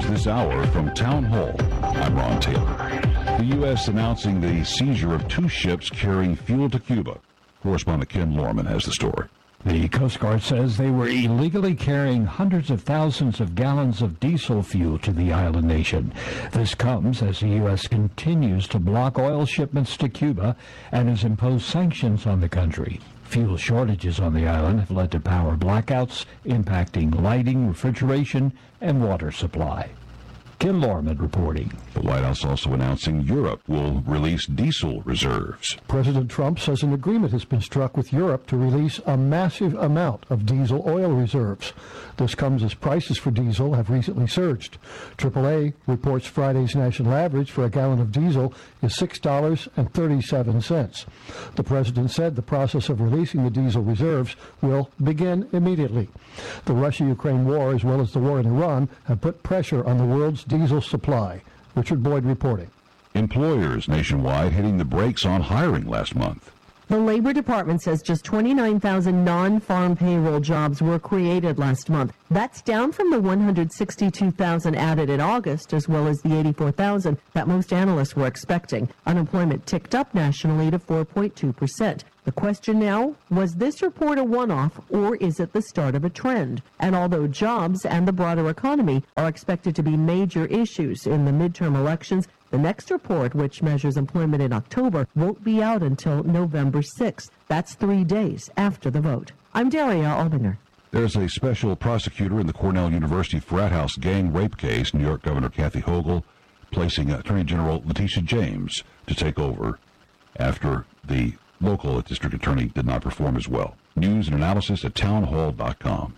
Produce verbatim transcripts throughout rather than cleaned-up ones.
this hour from Town Hall. I'm Ron Taylor. The U S announcing the seizure of two ships carrying fuel to Cuba. Correspondent Ken Lorman has the story. The Coast Guard says they were illegally carrying hundreds of thousands of gallons of diesel fuel to the island nation. This comes as the U S continues to block oil shipments to Cuba and has imposed sanctions on the country. Fuel shortages on the island have led to power blackouts, impacting lighting, refrigeration, and water supply. Ken Lorman reporting. The White House also announcing Europe will release diesel reserves. President Trump says an agreement has been struck with Europe to release a massive amount of diesel oil reserves. This comes as prices for diesel have recently surged. triple A reports Friday's national average for a gallon of diesel is six dollars and thirty-seven cents. The president said the process of releasing the diesel reserves will begin immediately. The Russia-Ukraine war, as well as the war in Iran, have put pressure on the world's diesel supply. Richard Boyd reporting. Employers nationwide hitting the brakes on hiring last month. The Labor Department says just twenty-nine thousand non-farm payroll jobs were created last month. That's down from the one hundred sixty-two thousand added in August, as well as the eighty-four thousand that most analysts were expecting. Unemployment ticked up nationally to four point two percent. The question now, was this report a one-off, or is it the start of a trend? And although jobs and the broader economy are expected to be major issues in the midterm elections, the next report, which measures employment in October, won't be out until November sixth. That's three days after the vote. I'm Daria Albinger. There's a special prosecutor in the Cornell University frat house gang rape case. New York Governor Kathy Hochul placing Attorney General Letitia James to take over after the local district attorney did not perform as well. News and analysis at townhall dot com.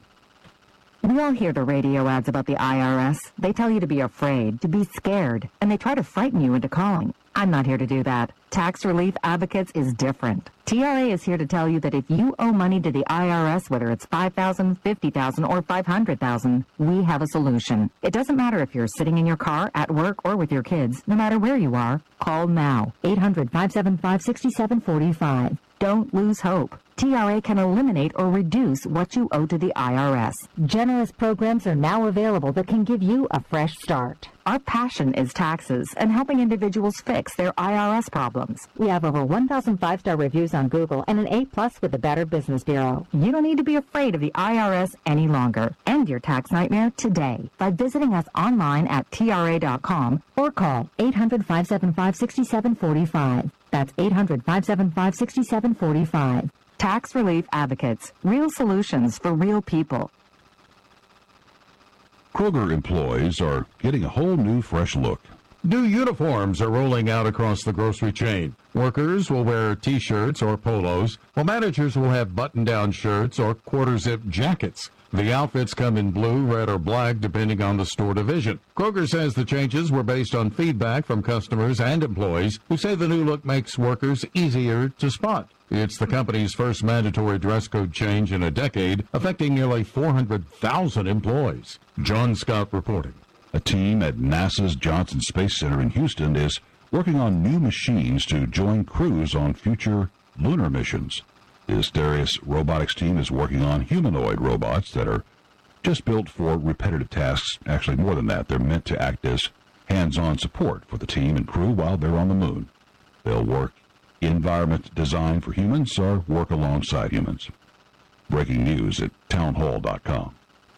We all hear the radio ads about the I R S. They tell you to be afraid, to be scared, and they try to frighten you into calling. I'm not here to do that. Tax Relief Advocates is different. T R A is here to tell you that if you owe money to the I R S, whether it's five thousand dollars, fifty thousand dollars, or five hundred thousand dollars, we have a solution. It doesn't matter if you're sitting in your car, at work, or with your kids. No matter where you are, call now. eight hundred, five seven five, six seven four five. Don't lose hope. T R A can eliminate or reduce what you owe to the I R S. Generous programs are now available that can give you a fresh start. Our passion is taxes and helping individuals fix their I R S problems. We have over one thousand five-star reviews on Google and an A plus with the Better Business Bureau. You don't need to be afraid of the I R S any longer. End your tax nightmare today by visiting us online at T R A dot com or call eight hundred, five seven five, six seven four five. That's eight hundred, five seven five, six seven four five. Tax Relief Advocates. Real solutions for real people. Kroger employees are getting a whole new, fresh look. New uniforms are rolling out across the grocery chain. Workers will wear T-shirts or polos, while managers will have button-down shirts or quarter-zip jackets. The outfits come in blue, red, or black, depending on the store division. Kroger says the changes were based on feedback from customers and employees who say the new look makes workers easier to spot. It's the company's first mandatory dress code change in a decade, affecting nearly four hundred thousand employees. John Scott reporting. A team at NASA's Johnson Space Center in Houston is working on new machines to join crews on future lunar missions. The Asterius robotics team is working on humanoid robots that are just built for repetitive tasks. Actually, more than that, they're meant to act as hands-on support for the team and crew while they're on the moon. They'll work environment designed for humans or work alongside humans. Breaking news at townhall dot com.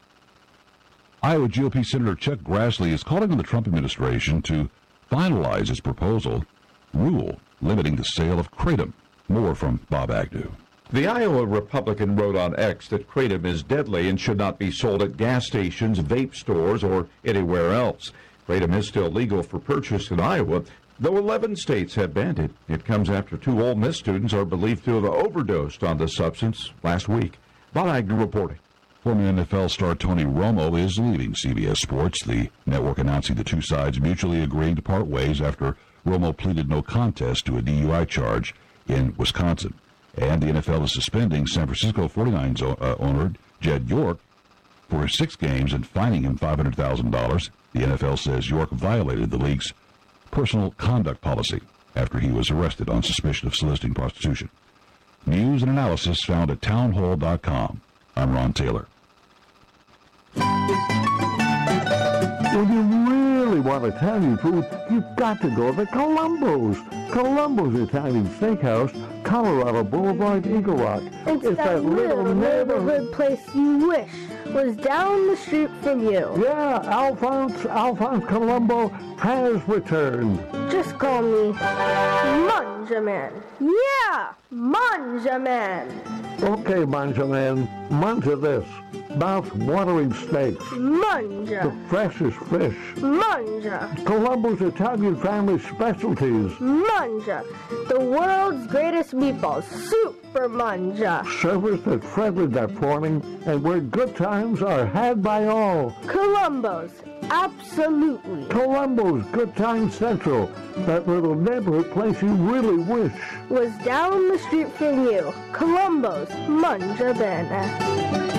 Iowa G O P Senator Chuck Grassley is calling on the Trump administration to finalize its proposal rule limiting the sale of kratom. More from Bob Agnew. The Iowa Republican wrote on X that kratom is deadly and should not be sold at gas stations, vape stores, or anywhere else. Kratom is still legal for purchase in Iowa, though eleven states have banned it. It comes after two Ole Miss students are believed to have overdosed on the substance last week. Bob Agnew reporting. Former N F L star Tony Romo is leaving C B S Sports, the network announcing the two sides mutually agreeing to part ways after Romo pleaded no contest to a D U I charge in Wisconsin. And the N F L is suspending San Francisco forty-niners uh, owner Jed York for six games and fining him five hundred thousand dollars. The N F L says York violated the league's personal conduct policy after he was arrested on suspicion of soliciting prostitution. News and analysis found at townhall dot com. I'm Ron Taylor. When you really want Italian food, you've got to go to Columbo's. Columbo's Italian Steakhouse, Colorado Boulevard, Eagle Rock. It's, it's that, that little neighborhood place you wish was down the street from you. Yeah, Alphonse, Alphonse Columbo has returned. Just call me Manja Man. Yeah, Manja Man. Okay, Manja Man, manja this. Mouth-watering steaks. Manja. The freshest fish. Manja. Columbo's Italian family specialties. Manja. The world's greatest meatballs. Super Manja. Service that's friendly that morning and where good times are had by all. Columbo's. Absolutely. Columbo's Good Times Central. That little neighborhood place you really wish was down the street from you. Columbo's. Manja Bene.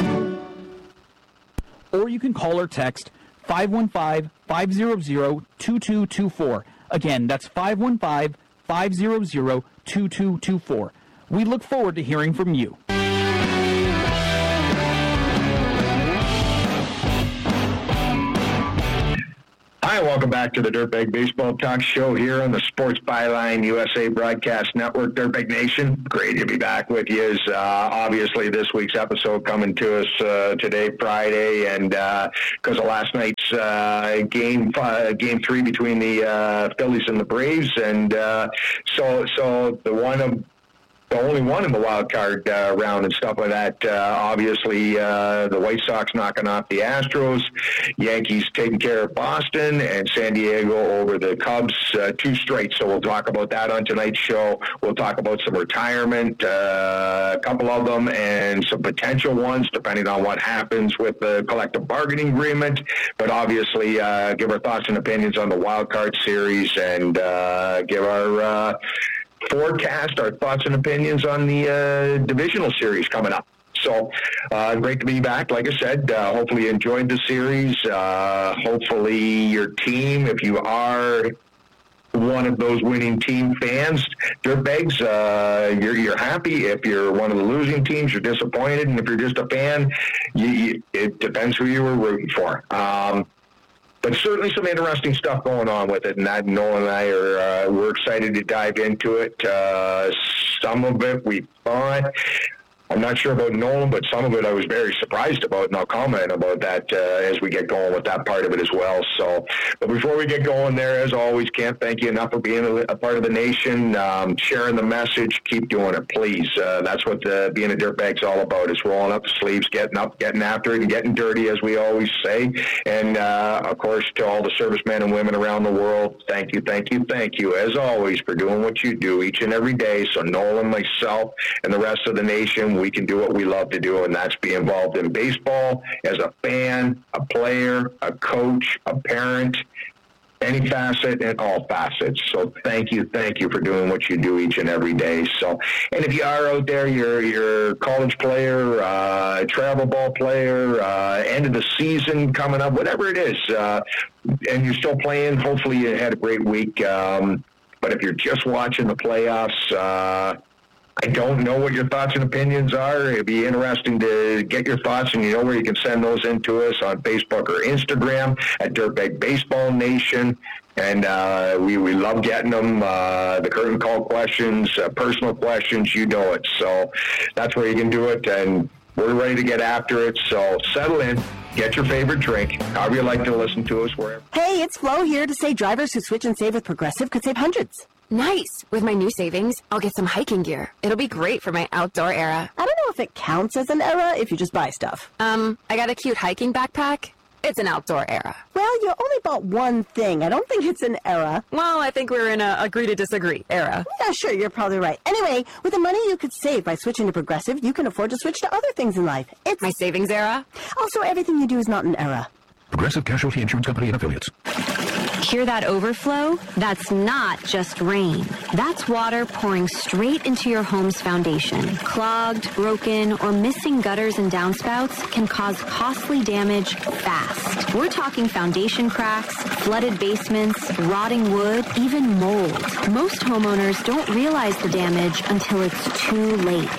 Or you can call or text five one five, five hundred, two two two four. Again, that's five one five, five hundred, two two two four. We look forward to hearing from you. Hi, welcome back to the Dirtbag Baseball Talk Show here on the Sports Byline U S A Broadcast Network, Dirtbag Nation. Great to be back with you. Uh, obviously, this week's episode coming to us uh, today, Friday, and because uh, of last night's uh, game uh, game three between the uh, Phillies and the Braves, and uh, so so the one of the only one in the wild card uh, round and stuff like that. Uh, obviously, uh, the White Sox knocking off the Astros, Yankees taking care of Boston, and San Diego over the Cubs, uh, two straight. So we'll talk about that on tonight's show. We'll talk about some retirement, uh, a couple of them, and some potential ones, depending on what happens with the collective bargaining agreement. But obviously, uh, give our thoughts and opinions on the wild card series, and uh, give our uh, forecast, our thoughts and opinions on the uh, divisional series coming up. So uh, great to be back. Like I said, uh, hopefully you enjoyed the series. Uh, hopefully your team, if you are one of those winning team fans, Dirtbags, uh, you're, you're happy. If you're one of the losing teams, you're disappointed. And if you're just a fan, you, you, it depends who you were rooting for. Um, But certainly some interesting stuff going on with it, and that Nolan and I are uh, we're excited to dive into it. Uh, some of it we thought. I'm not sure about Nolan, but some of it I was very surprised about, and I'll comment about that uh, as we get going with that part of it as well. So, but before we get going there, as always, can't thank you enough for being a, a part of the nation, um, sharing the message. Keep doing it, please. Uh, that's what the, being a dirtbag's all about, is rolling up the sleeves, getting up, getting after it, and getting dirty, as we always say. And, uh, of course, to all the servicemen and women around the world, thank you, thank you, thank you, as always, for doing what you do each and every day. So Nolan, myself, and the rest of the nation, we can do what we love to do, and that's be involved in baseball as a fan, a player, a coach, a parent, any facet and all facets. So thank you, thank you for doing what you do each and every day. So, and if you are out there, you're, you're a college player, uh, travel ball player, uh, end of the season coming up, whatever it is, uh, and you're still playing, hopefully you had a great week. Um, but if you're just watching the playoffs, uh, I don't know what your thoughts and opinions are. It'd be interesting to get your thoughts, and you know where you can send those in to us on Facebook or Instagram at Dirtbag Baseball Nation. And uh, we, we love getting them, uh, the curtain call questions, uh, personal questions, you know it. So that's where you can do it, and we're ready to get after it. So settle in, get your favorite drink, however you like to listen to us, wherever. Hey, it's Flo here to say drivers who switch and save with Progressive could save hundreds. Nice. With my new savings, I'll get some hiking gear. It'll be great for my outdoor era. I don't know if it counts as an era if you just buy stuff. Um, I got a cute hiking backpack. It's an outdoor era. Well, you only bought one thing. I don't think it's an era. Well, I think we're in a agree to disagree era. Yeah, sure, you're probably right. Anyway, with the money you could save by switching to Progressive, you can afford to switch to other things in life. It's my savings era. Also, everything you do is not an era. Progressive Casualty Insurance Company and Affiliates. Hear that overflow? That's not just rain. That's water pouring straight into your home's foundation. Clogged, broken, or missing gutters and downspouts can cause costly damage fast. We're talking foundation cracks, flooded basements, rotting wood, even mold. Most homeowners don't realize the damage until it's too late.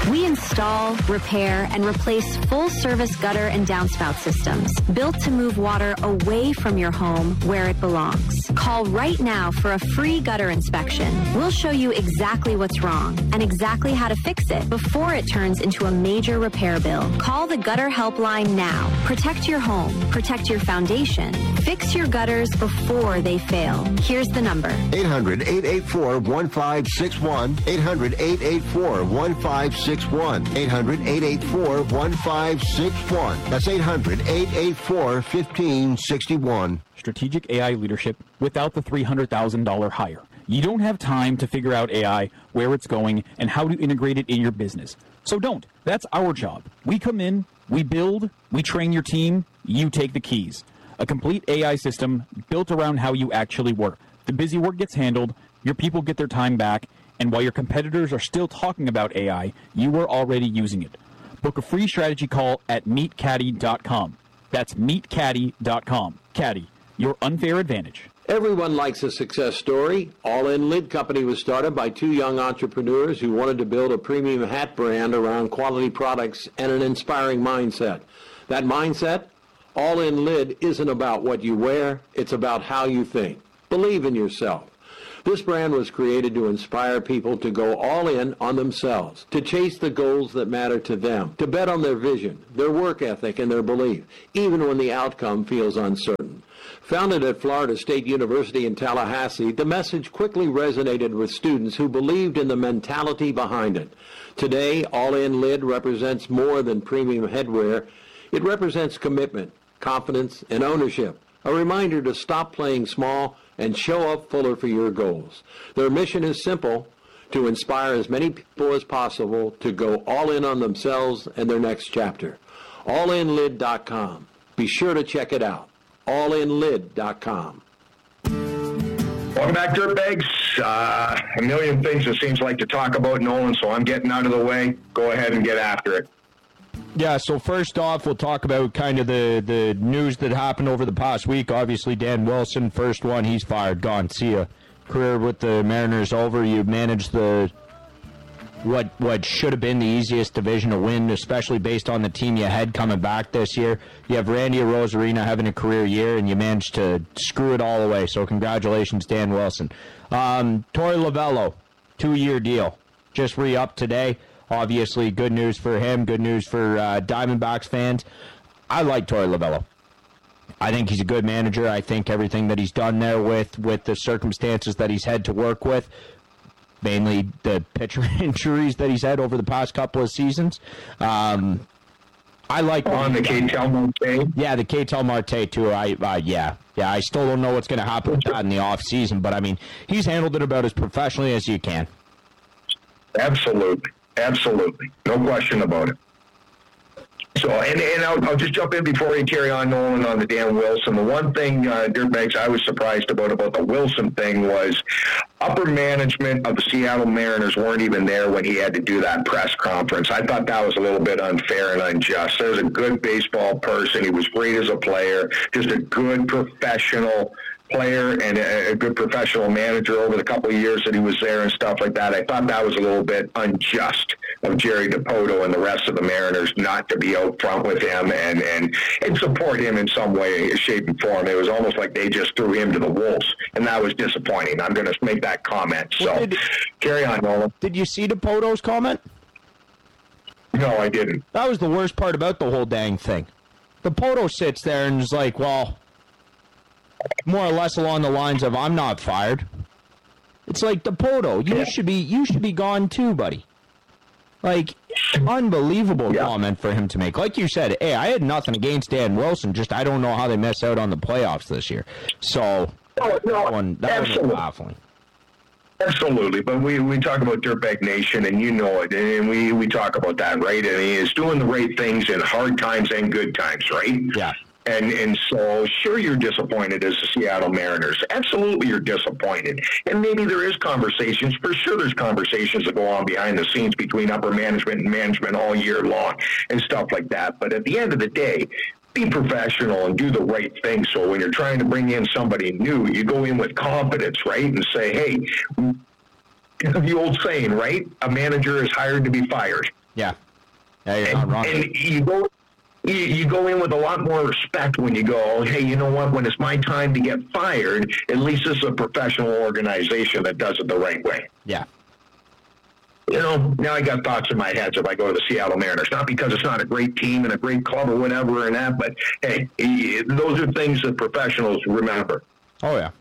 We install, repair, and replace full-service gutter and downspout systems built to move water away from your home where it belongs. Call right now for a free gutter inspection. We'll show you exactly what's wrong and exactly how to fix it before it turns into a major repair bill. Call the Gutter Helpline now. Protect your home. Protect your foundation. Fix your gutters before they fail. Here's the number. eight hundred, eight eight four, one five six one. eight hundred, eight eight four, one five six one. eight hundred, eight eight four, one five six one. That's eight hundred, eight eight four, one five six one. Strategic A I leadership without the three hundred thousand dollars hire. You don't have time to figure out A I, where it's going, and how to integrate it in your business. So don't. That's our job. We come in, we build, we train your team, you take the keys. A complete A I system built around how you actually work. The busy work gets handled, your people get their time back, and while your competitors are still talking about A I, you are already using it. Book a free strategy call at meet caddy dot com. That's meet caddy dot com. Caddy, your unfair advantage. Everyone likes a success story. All In Lid Company was started by two young entrepreneurs who wanted to build a premium hat brand around quality products and an inspiring mindset. That mindset? All In Lid isn't about what you wear, it's about how you think. Believe in yourself. This brand was created to inspire people to go all in on themselves, to chase the goals that matter to them, to bet on their vision, their work ethic, and their belief, even when the outcome feels uncertain. Founded at Florida State University in Tallahassee, the message quickly resonated with students who believed in the mentality behind it. Today, All In Lid represents more than premium headwear. It represents commitment, confidence, and ownership. A reminder to stop playing small and show up fuller for your goals. Their mission is simple: to inspire as many people as possible to go all in on themselves and their next chapter. all in lid dot com. Be sure to check it out. all in lid dot com. Welcome back, Dirtbags. Uh, a million things it seems like to talk about, Nolan, so I'm getting out of the way. Go ahead and get after it. Yeah, so first off, we'll talk about kind of the, the news that happened over the past week. Obviously, Dan Wilson, first one, he's fired, gone. See ya. Career with the Mariners over. You managed the what what should have been the easiest division to win, especially based on the team you had coming back this year. You have Randy Arozarena having a career year, and you managed to screw it all away. So congratulations, Dan Wilson. Um, Torey Lovullo, two-year deal, just re-upped today. Obviously, good news for him, good news for uh, Diamondbacks fans. I like Torey Lovullo. I think he's a good manager. I think everything that he's done there with, with the circumstances that he's had to work with, mainly the pitcher injuries that he's had over the past couple of seasons. Um, I like on the Ketel Marte. Yeah, the Ketel Marte too. I uh, yeah, yeah. I still don't know what's going to happen with that in the off season, but I mean, he's handled it about as professionally as you can. Absolutely, absolutely, no question about it. So, and, and I'll, I'll just jump in before we carry on, Nolan, on the Dan Wilson. The one thing, uh, Dirtbags, I was surprised about about the Wilson thing was upper management of the Seattle Mariners weren't even there when he had to do that press conference. I thought that was a little bit unfair and unjust. There's a good baseball person. He was great as a player, just a good professional player and a good professional manager over the couple of years that he was there and stuff like that. I thought that was a little bit unjust of Jerry Dipoto and the rest of the Mariners not to be out front with him and, and, and support him in some way, shape, and form. It was almost like they just threw him to the wolves, and that was disappointing. I'm going to make that comment. So well, did, carry on, Nolan. Did you see Dipoto's comment? No, I didn't. That was the worst part about the whole dang thing. Dipoto sits there and is like, well, more or less along the lines of, I'm not fired. It's like, Dipoto, you yeah. should be you should be gone too, buddy. Like, unbelievable yeah. comment for him to make. Like you said, hey, I had nothing against Dan Wilson, just I don't know how they miss out on the playoffs this year. So, oh, no, that one, that was baffling. Absolutely, but we, we talk about Dirtbag Nation, and you know it, and we, we talk about that, right? And he is doing the right things in hard times and good times, right? Yeah. And and so, sure, you're disappointed as the Seattle Mariners. Absolutely, you're disappointed. And maybe there is conversations. For sure, there's conversations that go on behind the scenes between upper management and management all year long and stuff like that. But at the end of the day, be professional and do the right thing. So when you're trying to bring in somebody new, you go in with confidence, right? And say, hey, the old saying, right? A manager is hired to be fired. Yeah. Yeah, you're not wrong. And you go, you, you go in with a lot more respect when you go, hey, you know what? When it's my time to get fired, at least this is a professional organization that does it the right way. Yeah. You know, now I got thoughts in my head if I go to the Seattle Mariners. Not because it's not a great team and a great club or whatever and that, but, hey, those are things that professionals remember. Oh, yeah.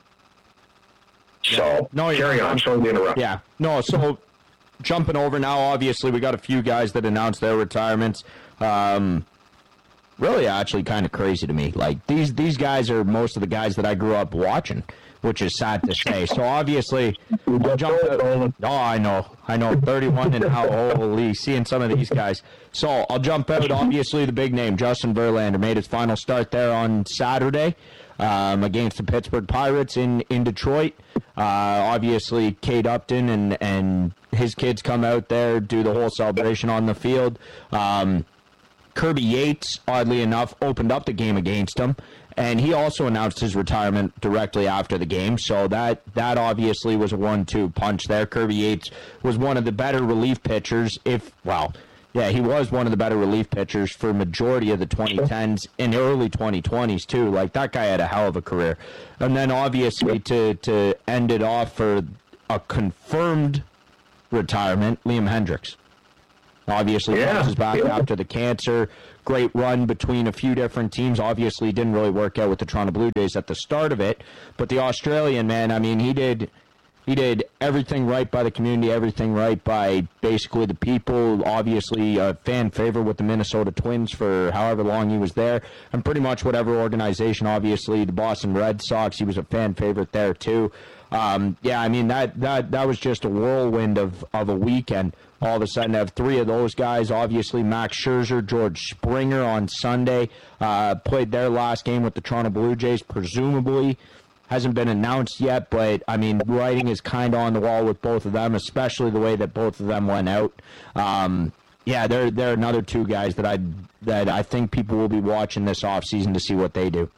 So, yeah. no, carry on. Sorry to interrupt. Yeah. No, so jumping over now, obviously, we got a few guys that announced their retirements. Um, really, actually, kind of crazy to me. Like, these, these guys are most of the guys that I grew up watching, which is sad to say. So, obviously, I'll jump out. Oh, I know. I know. thirty-one and now, holy, seeing some of these guys. So, I'll jump out. Obviously, the big name, Justin Verlander, made his final start there on Saturday um, against the Pittsburgh Pirates in, in Detroit. Uh, obviously, Kate Upton and, and his kids come out there, do the whole celebration on the field. Um, Kirby Yates, oddly enough, opened up the game against him, and he also announced his retirement directly after the game, so that, that obviously was a one two punch there. Kirby Yates was one of the better relief pitchers, if, well, yeah, he was one of the better relief pitchers for majority of the twenty tens and early twenty twenties, too. Like, that guy had a hell of a career. And then, obviously, to, to end it off for a confirmed retirement, Liam Hendriks. Obviously, yeah, bounces back yeah. after the cancer. Great run between a few different teams. Obviously, didn't really work out with the Toronto Blue Jays at the start of it. But the Australian, man, I mean, he did he did everything right by the community, everything right by basically the people. Obviously, a fan favorite with the Minnesota Twins for however long he was there. And pretty much whatever organization, obviously, the Boston Red Sox, he was a fan favorite there, too. Um, yeah, I mean, that, that, that was just a whirlwind of, of a weekend. All of a sudden, have three of those guys. Obviously, Max Scherzer, George Springer on Sunday uh, played their last game with the Toronto Blue Jays, presumably. Hasn't been announced yet, but, I mean, writing is kind of on the wall with both of them, especially the way that both of them went out. Um, yeah, they're, they're another two guys that I that I think people will be watching this offseason to see what they do.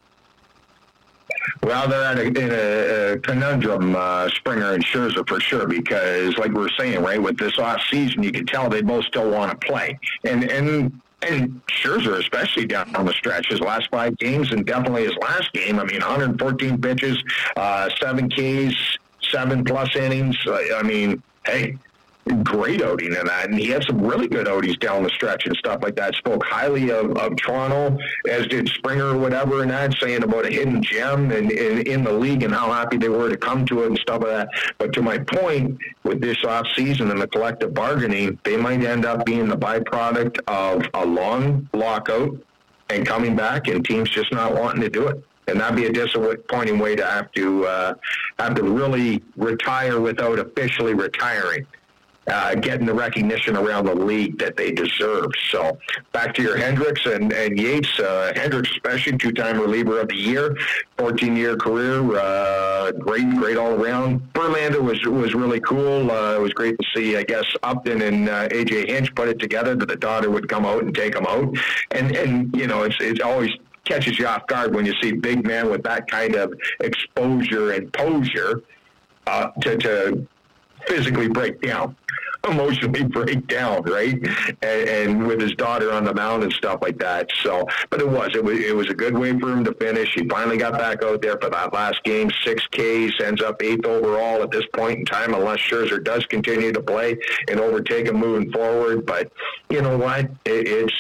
Well, they're at a, in a, a conundrum, uh, Springer and Scherzer, for sure, because, like we were saying, right, with this off season, you can tell they both still want to play. And and and Scherzer, especially down on the stretch, his last five games, and definitely his last game, I mean, one hundred fourteen pitches, uh, seven Ks, seven-plus innings. Uh, I mean, hey, great outing in that, and he had some really good outies down the stretch and stuff like that. Spoke highly of, of Toronto, as did Springer or whatever, and that, saying about a hidden gem and in, in the league and how happy they were to come to it and stuff like that. But to my point, with this off season and the collective bargaining, they might end up being the byproduct of a long lockout and coming back, and teams just not wanting to do it. And that'd be a disappointing way to have to uh, have to really retire without officially retiring. Uh, getting the recognition around the league that they deserve. So back to your Hendriks and, and Yates. Uh, Hendriks, especially two-time reliever of the year, fourteen-year career, uh, great, great all around. Verlander was was really cool. Uh, it was great to see, I guess, Upton and uh, A J Hinch put it together that the daughter would come out and take him out. And and you know, it's it's always catches you off guard when you see big man with that kind of exposure and posure uh, to to physically break down. Emotionally break down, right? And, and with his daughter on the mound and stuff like that. So, but it was, it was, it was a good way for him to finish. He finally got back out there for that last game, six Ks, ends up eighth overall at this point in time, unless Scherzer does continue to play and overtake him moving forward. But you know what? It, it's,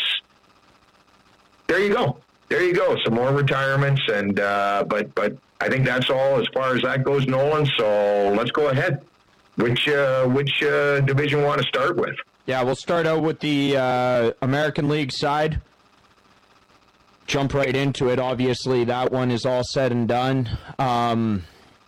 there you go. There you go. Some more retirements. And, uh, but, but I think that's all as far as that goes, Nolan. So let's go ahead. Which uh, which uh, division you want to start with? Yeah, we'll start out with the uh, American League side. Jump right into it. Obviously, that one is all said and done. Um,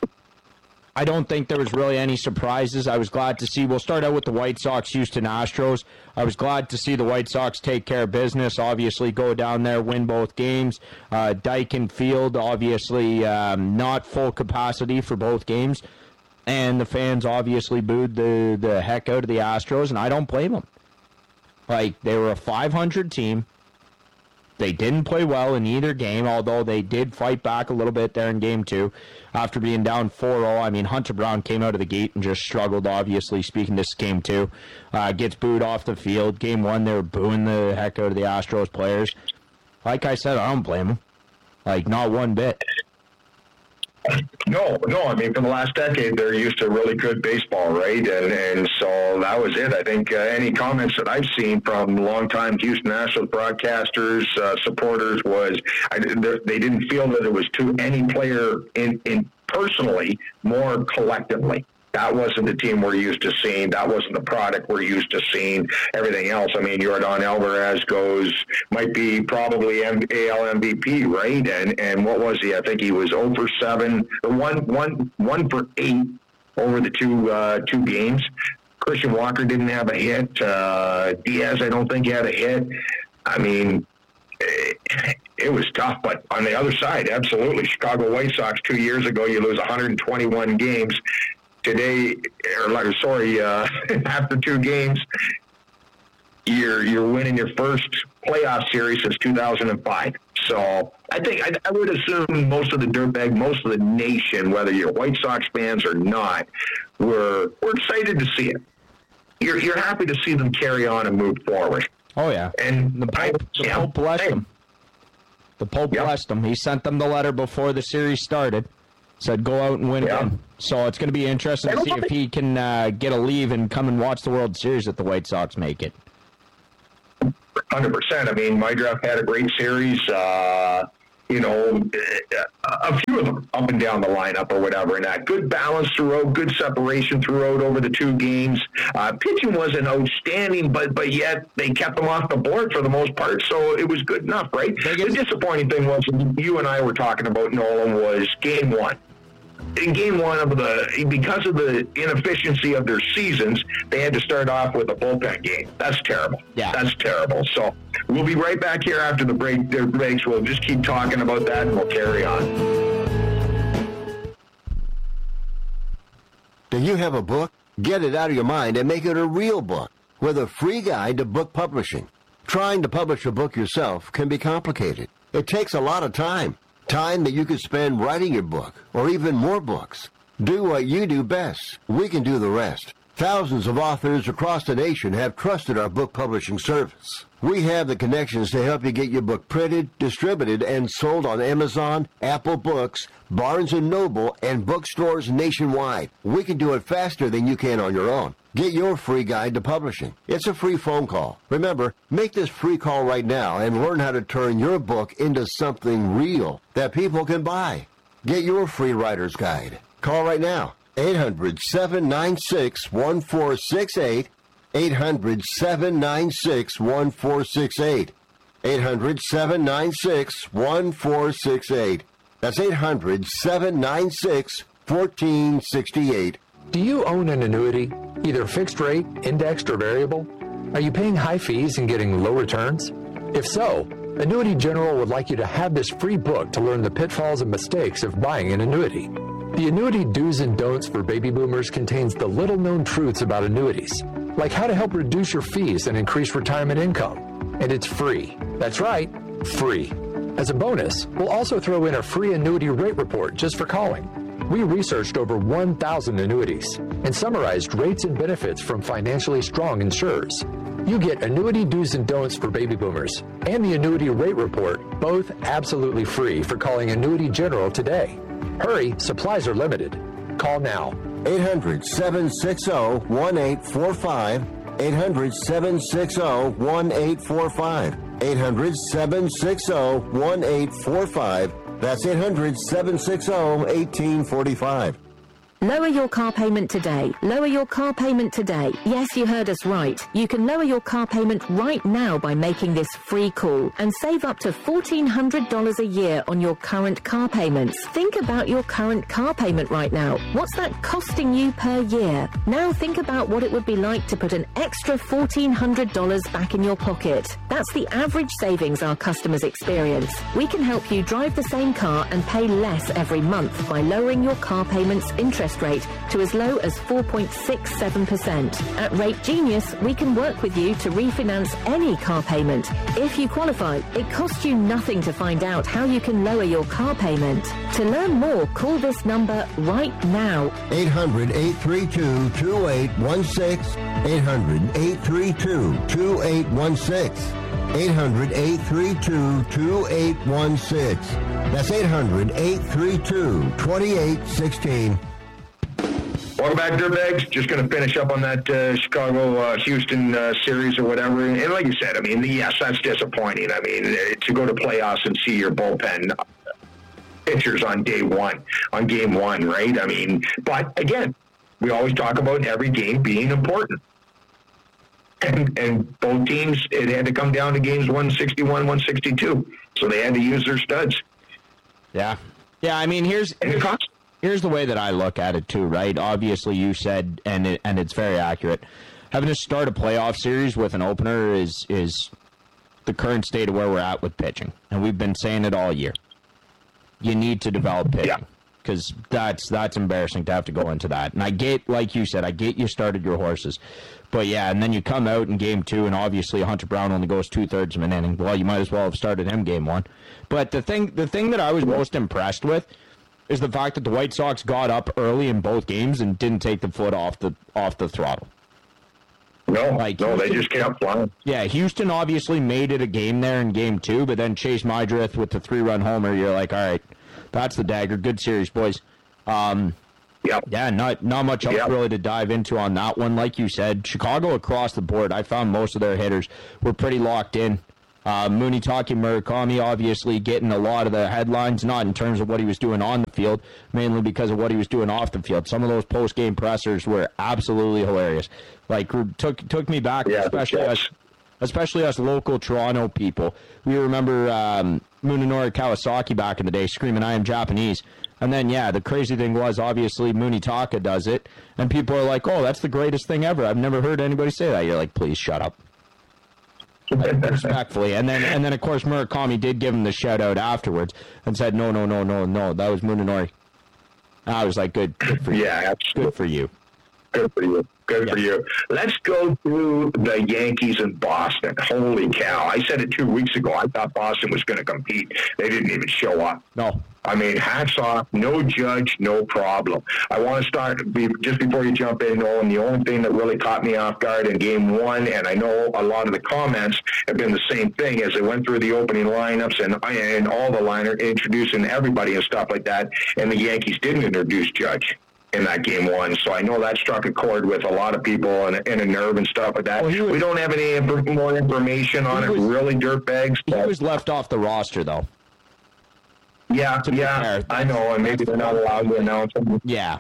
I don't think there was really any surprises. I was glad to see. We'll start out with the White Sox, Houston Astros. I was glad to see the White Sox take care of business. Obviously, go down there, win both games. Uh, Daikin Field, obviously, um, not full capacity for both games. And the fans obviously booed the, the heck out of the Astros, and I don't blame them. Like, they were a five hundred team. They didn't play well in either game, although they did fight back a little bit there in game two after being down four oh. I mean, Hunter Brown came out of the gate and just struggled, obviously, speaking this game two. Uh, gets booed off the field. Game one, they were booing the heck out of the Astros players. Like I said, I don't blame them. Like, not one bit. No, no. I mean, for the last decade, they're used to really good baseball, right? And and so that was it. I think uh, any comments that I've seen from longtime Houston Astros broadcasters, uh, supporters, was I, they didn't feel that it was to any player in, in personally more collectively. That wasn't the team we're used to seeing. That wasn't the product we're used to seeing. Everything else, I mean, Yordan Alvarez goes, might be probably A L M V P, right? And and what was he? I think he was zero for seven, or one, one, one for eight over the two uh, two games. Christian Walker didn't have a hit. Uh, Diaz, I don't think he had a hit. I mean, it, it was tough. But on the other side, absolutely, Chicago White Sox two years ago, you lose one hundred twenty-one games. Today, or like, sorry, uh, after two games, you're you're winning your first playoff series since two thousand five. So I think I, I would assume most of the dirtbag, most of the nation, whether you're White Sox fans or not, we're we're excited to see it. You're you're happy to see them carry on and move forward. Oh yeah, and the Pope, I, the Pope blessed hey. them. The Pope yep. blessed them. He sent them the letter before the series started. Said go out and win yeah. again. So it's going to be interesting to see if he can uh, get a leave and come and watch the World Series if the White Sox make it. one hundred percent. I mean, Mydref had a great series. Uh, you know, a few of them up and down the lineup or whatever. And that good balance throughout, good separation throughout over the two games. Uh, pitching wasn't outstanding, but but yet they kept them off the board for the most part, so it was good enough, right? The disappointing thing was, you and I were talking about, Nolan, was game one. In game one of the, because of the inefficiency of their seasons, they had to start off with a bullpen game. That's terrible. Yeah. That's terrible. So we'll be right back here after the break. Their breaks. We'll just keep talking about that and we'll carry on. Do you have a book? Get it out of your mind and make it a real book with a free guide to book publishing. Trying to publish a book yourself can be complicated. It takes a lot of time. Time that you could spend writing your book, or even more books. Do what you do best. We can do the rest. Thousands of authors across the nation have trusted our book publishing service. We have the connections to help you get your book printed, distributed, and sold on Amazon, Apple Books, Barnes and Noble, and bookstores nationwide. We can do it faster than you can on your own. Get your free guide to publishing. It's a free phone call. Remember, make this free call right now and learn how to turn your book into something real that people can buy. Get your free writer's guide. Call right now. eight hundred, seven nine six, one four six eight. eight hundred, seven nine six, one four six eight. eight hundred, seven nine six, one four six eight. That's eight hundred, seven nine six, one four six eight. Do you own an annuity, either fixed rate, indexed, or variable? Are you paying high fees and getting low returns? If so, Annuity General would like you to have this free book to learn the pitfalls and mistakes of buying an annuity. The Annuity Do's and Don'ts for Baby Boomers contains the little-known truths about annuities, like how to help reduce your fees and increase retirement income. And it's free. That's right, free. As a bonus, we'll also throw in a free annuity rate report just for calling. We researched over one thousand annuities and summarized rates and benefits from financially strong insurers. You get Annuity Do's and Don'ts for Baby Boomers and the Annuity Rate Report, both absolutely free for calling Annuity General today. Hurry, supplies are limited. Call now. eight hundred, seven six zero, one eight four five. eight hundred, seven six zero, one eight four five. eight hundred, seven six zero, one eight four five. That's eight hundred, seven six zero, one eight four five. Lower your car payment today. Lower your car payment today. Yes, you heard us right. You can lower your car payment right now by making this free call and save up to fourteen hundred dollars a year on your current car payments. Think about your current car payment right now. What's that costing you per year? Now think about what it would be like to put an extra fourteen hundred dollars back in your pocket. That's the average savings our customers experience. We can help you drive the same car and pay less every month by lowering your car payments, interest interest rate to as low as four point six seven percent. At Rate Genius, we can work with you to refinance any car payment. If you qualify, it costs you nothing to find out how you can lower your car payment. To learn more, call this number right now. eight hundred, eight three two, two eight one six. eight hundred, eight three two, two eight one six. eight hundred, eight three two, two eight one six. That's eight hundred, eight three two, two eight one six. Welcome back, Dirtbags. Just going to finish up on that uh, Chicago-Houston uh, series or whatever. And, and like you said, I mean, yes, that's disappointing. I mean, to go to playoffs and see your bullpen pitchers on day one, on game one, right? I mean, but again, we always talk about every game being important. And, and both teams, it had to come down to games one sixty-one, one sixty-two. So they had to use their studs. Yeah. Yeah, I mean, here's... here's Here's the way that I look at it, too, right? Obviously, you said, and it, and it's very accurate, having to start a playoff series with an opener is is the current state of where we're at with pitching. And we've been saying it all year. You need to develop pitching. Because yeah. that's, that's embarrassing to have to go into that. And I get, like you said, I get you started your horses. But, yeah, and then you come out in game two, and obviously Hunter Brown only goes two-thirds of an inning. Well, you might as well have started him game one. But the thing, the thing that I was most impressed with is the fact that the White Sox got up early in both games and didn't take the foot off the off the throttle. No, like no, Houston, they just kept flying. Yeah, Houston obviously made it a game there in game two, but then Chase Mydrith with the three-run homer, you're like, all right, that's the dagger. Good series, boys. Um, yep. Yeah, not not much else yep. really to dive into on that one. Like you said, Chicago across the board, I found most of their hitters were pretty locked in. Uh, Munitaki Murakami obviously getting a lot of the headlines, not in terms of what he was doing on the field, mainly because of what he was doing off the field. Some of those post-game pressers were absolutely hilarious. Like, took took me back, yeah, especially us, especially us local Toronto people. We remember um, Munenori Kawasaki back in the day screaming, "I am Japanese." And then, yeah, the crazy thing was, obviously, Munitaka does it, and people are like, "Oh, that's the greatest thing ever. I've never heard anybody say that." You're like, please shut up. Like, respectfully, and then and then of course Murakami did give him the shout out afterwards and said no no no no no that was Munenori. I was like, good, good for you. Yeah, absolutely. Good for you. Good for you. Good yeah. for you. Let's go to the Yankees in Boston. Holy cow! I said it two weeks ago. I thought Boston was going to compete. They didn't even show up. No. I mean, hats off, no Judge, no problem. I want to start, be, just before you jump in, Nolan, the only thing that really caught me off guard in game one, and I know a lot of the comments have been the same thing as they went through the opening lineups and, and all the liner, introducing everybody and stuff like that, and the Yankees didn't introduce Judge in that game one. So I know that struck a chord with a lot of people and, and a nerve and stuff like that. Well, was, we don't have any imp- more information on it, was, really, dirtbags. He was left off the roster, though. Yeah, yeah, I know, and maybe they're not allowed to announce them. Yeah.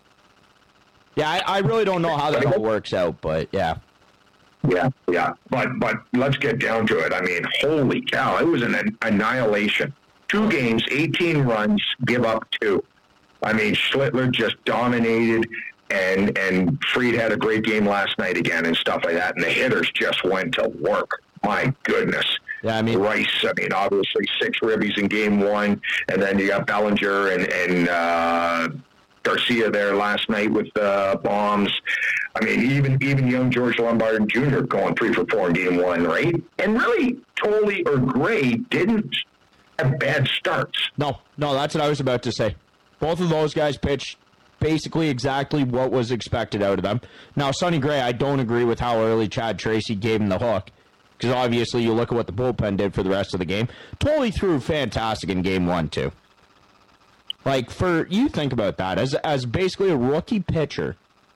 Yeah, I, I really don't know how that all works out, but yeah. Yeah, yeah, but but let's get down to it. I mean, holy cow, it was an annihilation. Two games, eighteen runs, give up two. I mean, Schlittler just dominated, and, and Fried had a great game last night again and stuff like that, and the hitters just went to work. My goodness. Yeah, I mean, Rice, I mean, obviously six ribbies in game one, and then you got Bellinger and, and uh, Garcia there last night with uh, bombs. I mean, even even young George Lombard Junior going three for four in game one, right? And really, Tolley or Gray didn't have bad starts. No, no, that's what I was about to say. Both of those guys pitched basically exactly what was expected out of them. Now, Sonny Gray, I don't agree with how early Chad Tracy gave him the hook. Because obviously you look at what the bullpen did for the rest of the game. Totally threw fantastic in game one, too. Like, for, you think about that, as as basically a rookie pitcher.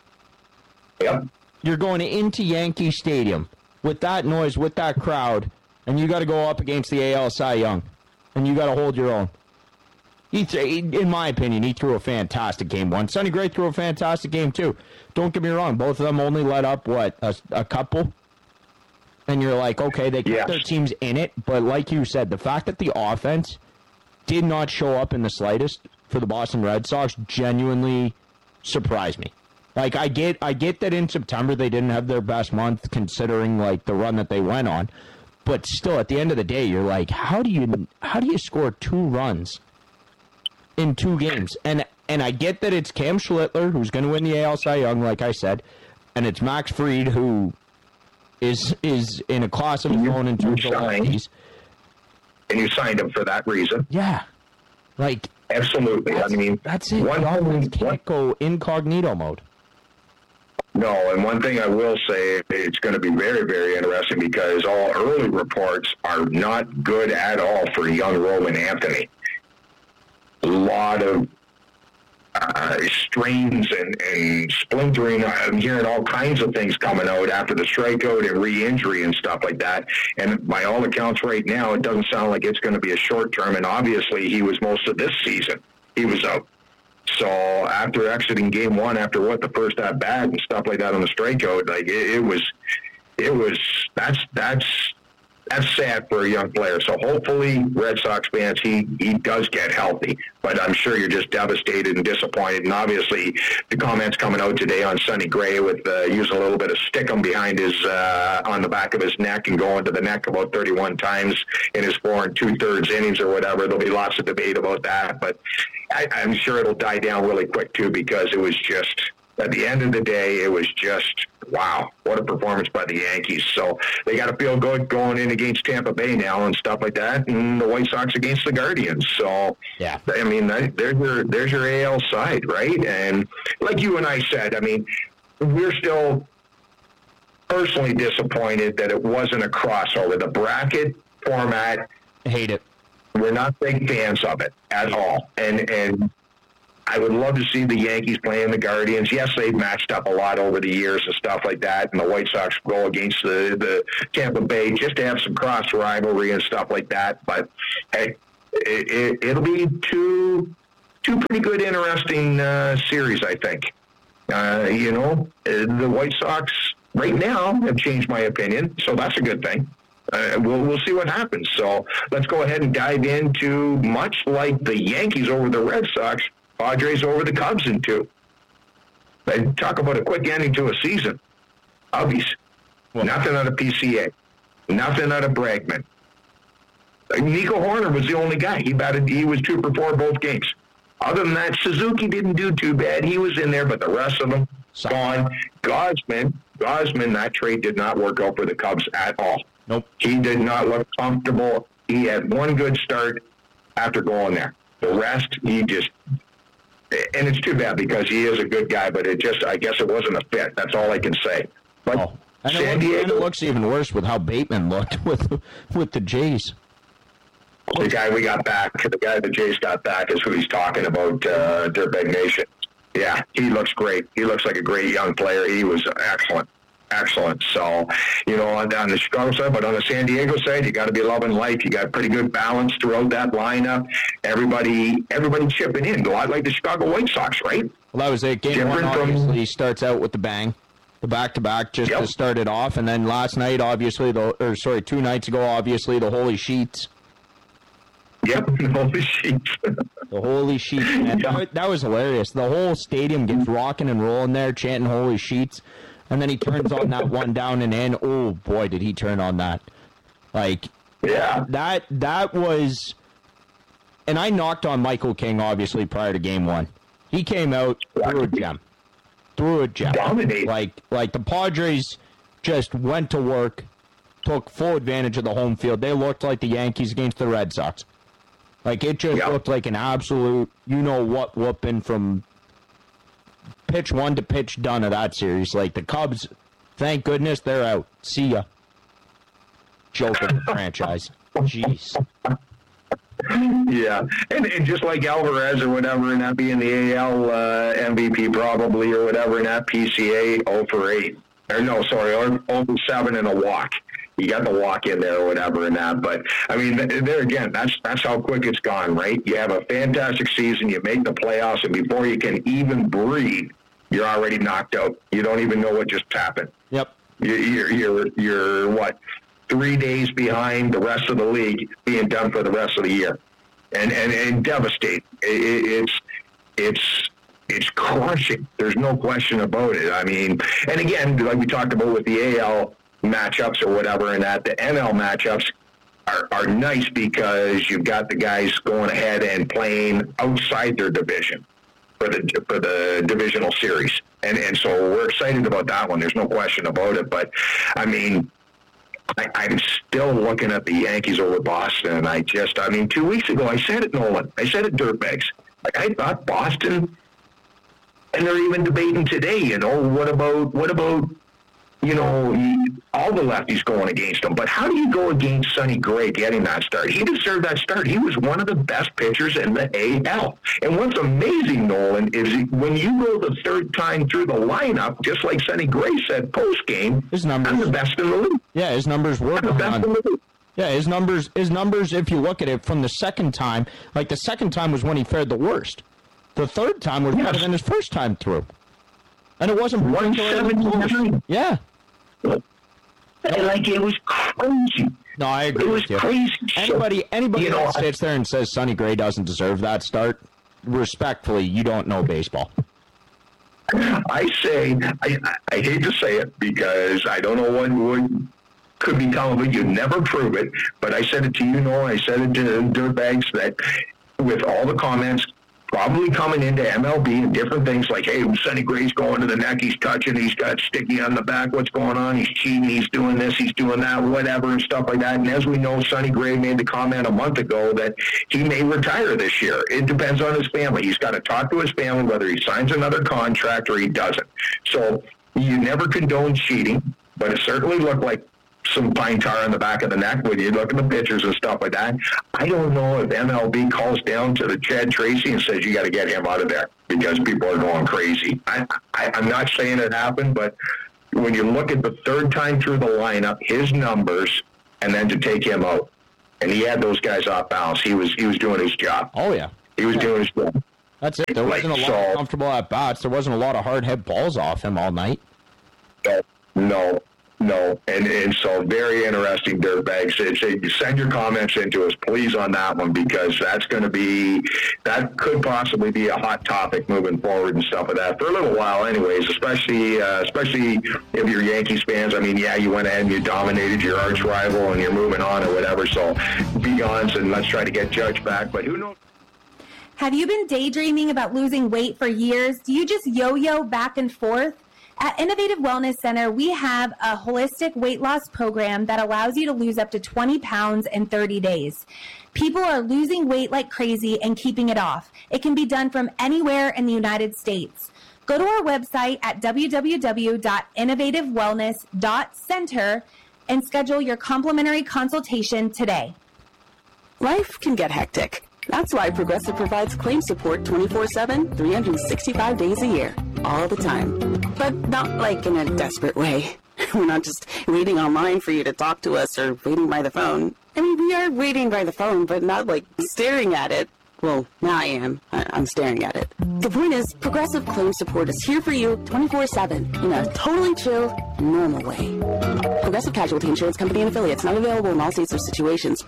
Yep. You're going into Yankee Stadium with that noise, with that crowd, and you got to go up against the A L Cy Young. And you got to hold your own. He th- in my opinion, he threw a fantastic game one. Sonny Gray threw a fantastic game, too. Don't get me wrong, both of them only let up, what, a, a couple? And you're like, okay, they kept yes. their teams in it, but like you said, the fact that the offense did not show up in the slightest for the Boston Red Sox genuinely surprised me. Like, I get I get that in September they didn't have their best month considering, like, the run that they went on, but still, at the end of the day, you're like, how do you how do you score two runs in two games? And and I get that it's Cam Schlittler, who's going to win the A L Cy Young, like I said, and it's Max Fried, who is is in a class of his own in terms of lefties. And you signed him for that reason. Yeah. Like, absolutely. I mean, that's it. One the offense thing, can't go incognito mode. No, and one thing I will say, it's going to be very, very interesting because all early reports are not good at all for young Roman Anthony. A lot of uh, strains and, and splintering. I'm hearing all kinds of things coming out after the strikeout and re-injury and stuff like that. And by all accounts right now, it doesn't sound like it's going to be a short term. And obviously, he was most of this season. He was out. So after exiting game one, after what the first at bat and stuff like that on the strikeout, like it, it was, it was that's that's that's sad for a young player. So hopefully, Red Sox fans, he he does get healthy. But I'm sure you're just devastated and disappointed. And obviously, the comments coming out today on Sonny Gray with uh, using a little bit of stickum behind his uh, on the back of his neck and going to the neck about thirty-one times in his four and two thirds innings or whatever. There'll be lots of debate about that, but I, I'm sure it'll die down really quick too, because it was just, at the end of the day, it was just, wow, what a performance by the Yankees. So they got to feel good going in against Tampa Bay now and stuff like that, and the White Sox against the Guardians. So, yeah, I mean, there's your, there's your A L side, right? And like you and I said, I mean, we're still personally disappointed that it wasn't a crossover. The bracket format, I hate it. We're not big fans of it at all. And and I would love to see the Yankees playing the Guardians. Yes, they've matched up a lot over the years and stuff like that, and the White Sox go against the, the Tampa Bay just to have some cross rivalry and stuff like that. But hey, it, it, it'll be two two pretty good, interesting uh, series, I think. Uh, you know, the White Sox right now have changed my opinion, so that's a good thing. Uh, we'll we'll see what happens. So let's go ahead and dive into, much like the Yankees over the Red Sox, Padres over the Cubs in two. And talk about a quick ending to a season. Ubbies. Well, nothing out of P C A. Nothing out of Bregman. Nico Horner was the only guy. He batted. He was two for four both games. Other than that, Suzuki didn't do too bad. He was in there, but the rest of them gone. Gosman, Gosman, that trade did not work out for the Cubs at all. Nope. He did not look comfortable. He had one good start after going there. The rest, he just, and it's too bad because he is a good guy, but it just, I guess it wasn't a fit. That's all I can say. But oh. and, San it looks, Diego, and it looks even worse with how Bateman looked with with the Jays. The guy we got back, the guy the Jays got back is who he's talking about, uh, Dirtbag Nation. Yeah, he looks great. He looks like a great young player. He was excellent. Excellent. So, you know, on, on the Chicago side, but on the San Diego side, you got to be loving life. You got pretty good balance throughout that lineup. Everybody, everybody chipping in, a lot like the Chicago White Sox, right? Well, that was it. Game Different one from, obviously starts out with the bang, the back-to-back just yep. to start it off, and then last night, obviously, the or sorry, two nights ago, obviously, the Holy Sheets. Yep, the Holy Sheets. The Holy Sheets, man. Yeah. That, that was hilarious. The whole stadium gets rocking and rolling there, chanting Holy Sheets. And then he turns on that one down and in. Oh, boy, did he turn on that. Like, yeah, that that was... And I knocked on Michael King, obviously, prior to game one. He came out, threw a gem. Threw a gem. Dominate. Like, like the Padres just went to work, took full advantage of the home field. They looked like the Yankees against the Red Sox. Like, it just yeah. looked like an absolute, you-know-what whooping from... pitch one to pitch done of that series. Like, the Cubs, thank goodness they're out. See ya. Joke of the franchise. Jeez. Yeah, and, and just like Alvarez or whatever, and that being the A L uh, M V P probably or whatever, and that P C A oh for eight. Or no, sorry, oh for seven and a walk. You got the walk in there or whatever and that. But, I mean, there again, that's that's how quick it's gone, right? You have a fantastic season, you make the playoffs, and before you can even breathe, you're already knocked out. You don't even know what just happened. Yep. You're, you're, you're, you're what, three days behind the rest of the league being done for the rest of the year. And and, and devastate. It, it's, it's, it's crushing. There's no question about it. I mean, and again, like we talked about with the A L matchups or whatever and that, the N L matchups are, are nice because you've got the guys going ahead and playing outside their division. for the for the divisional series. And and so we're excited about that one. There's no question about it. But, I mean, I, I'm still looking at the Yankees over Boston. And I just, I mean, two weeks ago, I said it, Nolan. I said it, Dirtbags. Like, I thought Boston, and they're even debating today, you know, what about, what about, you know, all the lefties going against him. But how do you go against Sonny Gray getting that start? He deserved that start. He was one of the best pitchers in the A L. And what's amazing, Nolan, is when you go the third time through the lineup, just like Sonny Gray said post-game, his numbers, I'm the best in the league. Yeah, his numbers were I'm the best on. in the league. Yeah, his numbers, his numbers, if you look at it from the second time, like the second time was when he fared the worst. The third time was yes. better than his first time through. And it wasn't one seventy-nine. Yeah. And like, it was crazy. No, I agree. It was with you. crazy. Anybody, anybody you that know, sits there and says Sonny Gray doesn't deserve that start, respectfully, you don't know baseball. I say, I, I hate to say it because I don't know what would could be telling me. You never prove it, but I said it to you, Noah. I said it to Dirtbags that with all the comments probably coming into M L B and different things like, hey, Sonny Gray's going to the neck, he's touching, he's got sticky on the back, what's going on, he's cheating, he's doing this, he's doing that, whatever, and stuff like that. And as we know, Sonny Gray made the comment a month ago that he may retire this year. It depends on his family. He's got to talk to his family whether he signs another contract or he doesn't. So you never condone cheating, but it certainly looked like some pine tar in the back of the neck when you look at the pictures and stuff like that. I don't know if M L B calls down to the Chad Tracy and says you got to get him out of there because people are going crazy. I, I, I'm not saying it happened, but when you look at the third time through the lineup, his numbers, and then to take him out, and he had those guys off balance. He was he was doing his job. Oh yeah, he was yeah. doing his job. That's it. There wasn't like, a lot so, of comfortable at bats. There wasn't a lot of hard hit balls off him all night. No, no. No, and, and so very interesting, Dirtbags. It's a, send your comments into us, please, on that one, because that's going to be, that could possibly be a hot topic moving forward and stuff like that for a little while anyways, especially uh, especially if you're Yankees fans. I mean, yeah, you went ahead and you dominated your arch rival and you're moving on or whatever, so be honest and let's try to get Judge back, but who knows? Have you been daydreaming about losing weight for years? Do you just yo-yo back and forth? At Innovative Wellness Center, we have a holistic weight loss program that allows you to lose up to twenty pounds in thirty days. People are losing weight like crazy and keeping it off. It can be done from anywhere in the United States. Go to our website at w w w dot innovative wellness dot center and schedule your complimentary consultation today. Life can get hectic. That's why Progressive provides claim support twenty-four seven, three hundred sixty-five days a year, all the time. But not like in a desperate way. We're not just waiting online for you to talk to us or waiting by the phone. I mean, we are waiting by the phone, but not like staring at it. Well, now I am. I- I'm staring at it. The point is, Progressive claim support is here for you twenty-four seven in a totally chill, normal way. Progressive Casualty Insurance Company and Affiliates, not available in all states or situations.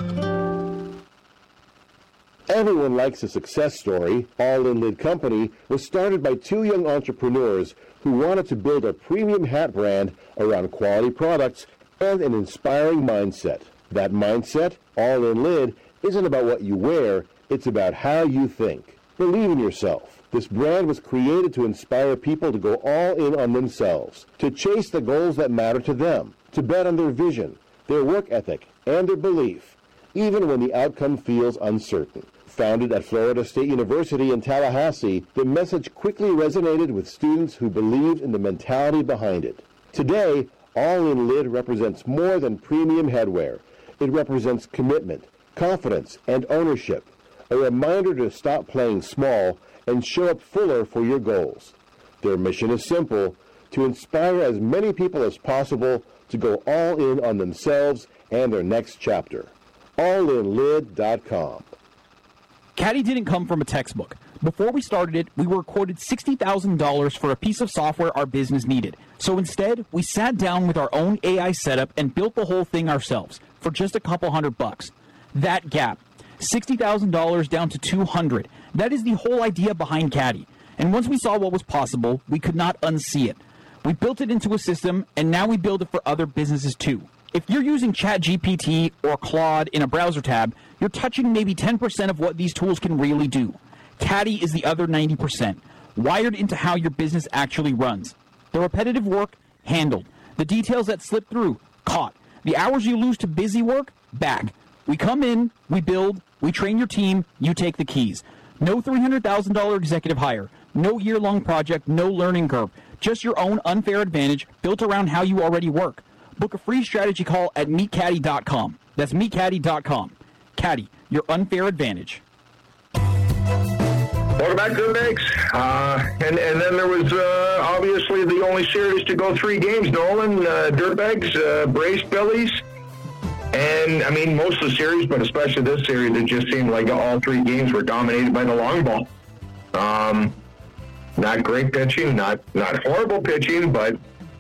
Everyone likes a success story. All In Lid Company was started by two young entrepreneurs who wanted to build a premium hat brand around quality products and an inspiring mindset. That mindset, All In Lid, isn't about what you wear, it's about how you think. Believe in yourself. This brand was created to inspire people to go all in on themselves, to chase the goals that matter to them, to bet on their vision, their work ethic, and their belief, even when the outcome feels uncertain. Founded at Florida State University in Tallahassee, the message quickly resonated with students who believed in the mentality behind it. Today, All In Lid represents more than premium headwear. It represents commitment, confidence, and ownership. A reminder to stop playing small and show up fuller for your goals. Their mission is simple: to inspire as many people as possible to go all in on themselves and their next chapter. all in lid dot com. Caddy didn't come from a textbook. Before we started it, we were quoted sixty thousand dollars for a piece of software our business needed. So instead, we sat down with our own A I setup and built the whole thing ourselves for just a couple hundred bucks. That gap, sixty thousand dollars down to two hundred dollars. That is the whole idea behind Caddy. And once we saw what was possible, we could not unsee it. We built it into a system, and now we build it for other businesses too. If you're using ChatGPT or Claude in a browser tab, you're touching maybe ten percent of what these tools can really do. Caddy is the other ninety percent. wired into how your business actually runs. The repetitive work, handled. The details that slip through, caught. The hours you lose to busy work, back. We come in, we build, we train your team, you take the keys. No three hundred thousand dollars executive hire. No year-long project, no learning curve. Just your own unfair advantage built around how you already work. Book a free strategy call at meet caddy dot com. That's meet caddy dot com. Caddy, your unfair advantage. Welcome back to the Bigs. Uh, and, and then there was uh, obviously the only series to go three games, Nolan, uh, Dirtbags, uh, Brace Billies. And, I mean, most of the series, but especially this series, it just seemed like all three games were dominated by the long ball. Um, not great pitching, not not horrible pitching, but